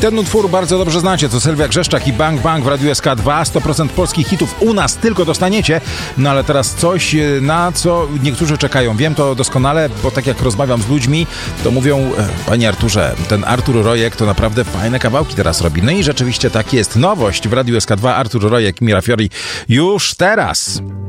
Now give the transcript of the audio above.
Ten utwór bardzo dobrze znacie, to Sylwia Grzeszczak i Bang Bang w Radiu SK2. 100% polskich hitów u nas tylko dostaniecie. No ale teraz coś, na co niektórzy czekają. Wiem to doskonale, bo tak jak rozmawiam z ludźmi, to mówią: panie Arturze, ten Artur Rojek to naprawdę fajne kawałki teraz robi. No i rzeczywiście tak jest. Nowość w Radiu SK2, Artur Rojek, Mira Fiori już teraz.